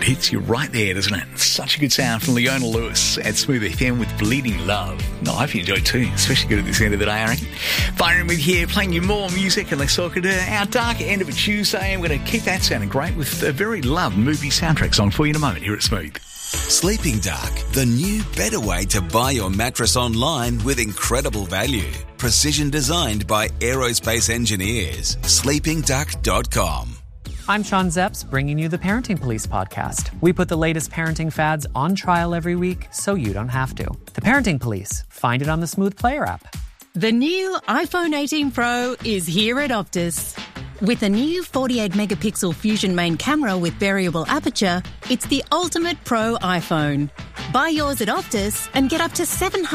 hits you right there, doesn't it? Such a good sound from Leona Lewis at Smooth FM with Bleeding Love. No, I hope you enjoyed too, especially good at this end of the day, I reckon. Byron with here, playing you more music, and let's talk at our dark end of a Tuesday. I'm going to keep that sounding great with a very loved movie soundtrack song for you in a moment here at Smooth. Sleeping Dark, the new better way to buy your mattress online with incredible value. Precision designed by aerospace engineers. sleepingduck.com. I'm Sean Zepps, bringing you the Parenting Police podcast. We put the latest parenting fads on trial every week so you don't have to. The Parenting Police. Find it on the Smooth Player app. The new iPhone 18 Pro is here at Optus. With a new 48-megapixel Fusion main camera with variable aperture, it's the ultimate pro iPhone. Buy yours at Optus and get up to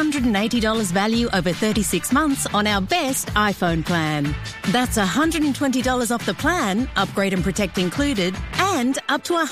$780 value over 36 months on our best iPhone plan. That's $120 off the plan, upgrade and protect included, and up to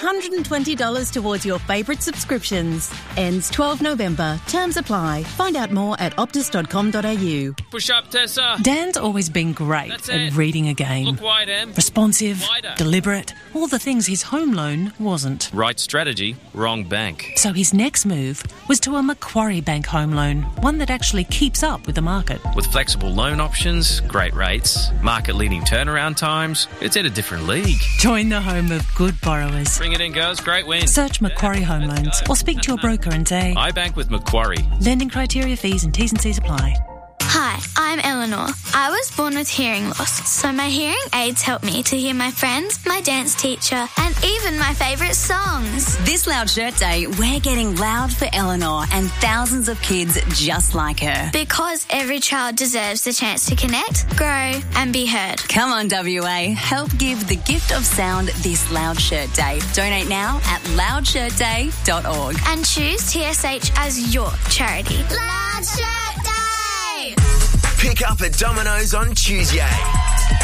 $120 towards your favourite subscriptions. Ends 12 November. Terms apply. Find out more at optus.com.au. Push up, Tessa. Dan's always been great at reading a game. Look wide, Em. Responsive, Wider. deliberate, all the things his home loan wasn't. Right strategy, wrong bank. So his next move was to a Macquarie Bank home loan, one that actually keeps up with the market. With flexible loan options, great rates, market-leading turnaround times, it's in a different league. Join the home of good borrowers. Bring it in, girls. Great win. Search Macquarie Home Loans or speak to your broker and say, I bank with Macquarie. lending criteria, fees and T's and C's apply. Hi, I'm Eleanor. I was born with hearing loss, so my hearing aids help me to hear my friends, my dance teacher, and even my favourite songs. This Loud Shirt Day, we're getting loud for Eleanor and thousands of kids just like her. Because every child deserves the chance to connect, grow, and be heard. Come on, WA, help give the gift of sound this Loud Shirt Day. Donate now at loudshirtday.org. And choose TSH as your charity. Loud Shirt Day! Pick up at Domino's on Tuesday.